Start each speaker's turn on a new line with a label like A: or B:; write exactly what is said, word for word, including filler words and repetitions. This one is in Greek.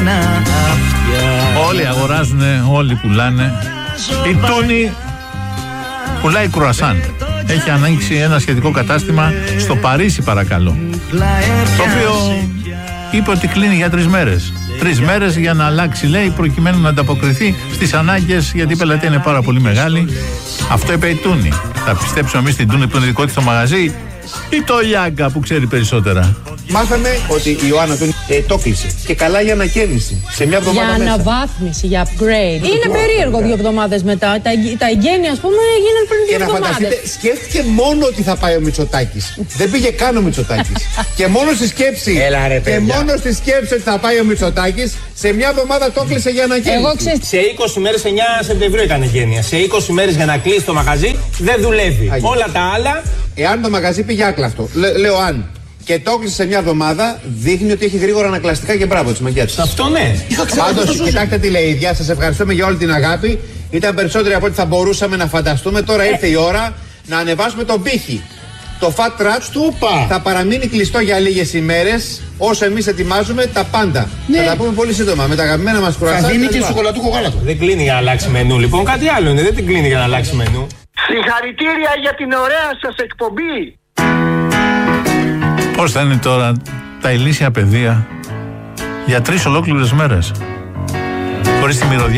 A: χαμένα αυτιά.
B: Όλοι αγοράζουν, όλοι πουλάνε. Η Τούνη πουλάει κρουασάν. Έχει ανοίξει ένα σχετικό κατάστημα στο Παρίσι, παρακαλώ, το οποίο είπε ότι κλείνει για τρεις μέρες. Τρεις μέρες για να αλλάξει, λέει, προκειμένου να ανταποκριθεί στις ανάγκες, γιατί η πελατεία είναι πάρα πολύ μεγάλη. Αυτό είπε η Τούνη. Θα πιστέψουμε εμείς την Τούνη που είναι δικό της το μαγαζί, ή το Λιάγκα που ξέρει περισσότερα?
C: Μάθαμε ότι η Ιωάννα Τούνη ε, το κλείσε. Και καλά για ανακαίνιση. Σε μια εβδομάδα
D: για
C: μέσα.
D: αναβάθμιση, για upgrade. Είναι περίεργο δύο εβδομάδες μετά. Τα, τα εγγένεια, ας πούμε, έγιναν πριν δύο εβδομάδες.
C: Και να φανταστείτε, σκέφτηκε μόνο ότι θα πάει ο Μητσοτάκης. Δεν πήγε καν ο Μητσοτάκης. Και μόνο στη σκέψη.
E: Έλα, ρε,
C: και μόνο στη σκέψη ότι θα πάει ο Μητσοτάκης, σε μια εβδομάδα το κλείσε για ανακαίνιση.
D: Εγώ ξέρω.
E: Σε είκοσι μέρες, εννιά Σεπτεμβρίου ήταν εγγένεια. Σε είκοσι μέρες για να κλείσει το μαγαζί δεν δουλεύει. Αγία. Όλα τα άλλα.
C: Εάν το μαγαζί πήγε άκλαστο, λέ, λέω αν. Και το έκλεισε σε μια εβδομάδα, δείχνει ότι έχει γρήγορα ανακλαστικά και μπράβο τη μαγιά τη.
E: Αυτό ναι.
C: Πάντως, κοιτάξτε τι λέει η ίδια. Σας ευχαριστούμε για όλη την αγάπη. Ήταν περισσότεροι από ό,τι θα μπορούσαμε να φανταστούμε. Τώρα ήρθε η ώρα να ανεβάσουμε τον πύχη. Το Fat Trap θα παραμείνει κλειστό για λίγες ημέρες, όσο εμείς ετοιμάζουμε τα πάντα. Ναι. Θα τα πούμε πολύ σύντομα με τα αγαπημένα μας κουρασάκια.
E: Θα δίνει και σοκολατούχο γάλατο. Δεν κλείνει για να αλλάξει μενού, λοιπόν. Κάτι άλλο είναι. Δεν την κλείνει για να αλλάξει μενού.
F: Συγχαρητήρια για την ωραία σας εκπομπή.
B: Πώς θα είναι τώρα τα ηλίσια παιδεία για τρεις ολόκληρες μέρες χωρίς τη μυρωδιά?